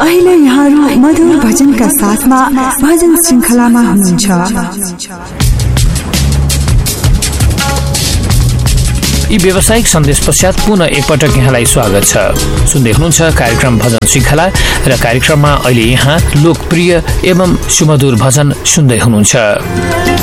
अहिले यहाँहरू मधुर भजनका साथमा भजन श्रृङ्खलामा हुनुहुन्छ। यी व्यावसायिक सन्देश पश्चात पुनः एकपटक यहाँलाई स्वागत छ। सुन्दै हुनुहुन्छ कार्यक्रम भजन श्रृङ्खला र कार्यक्रममा अहिले यहाँ लोकप्रिय एवं सुमधुर भजन सुन्दै हुनुहुन्छ।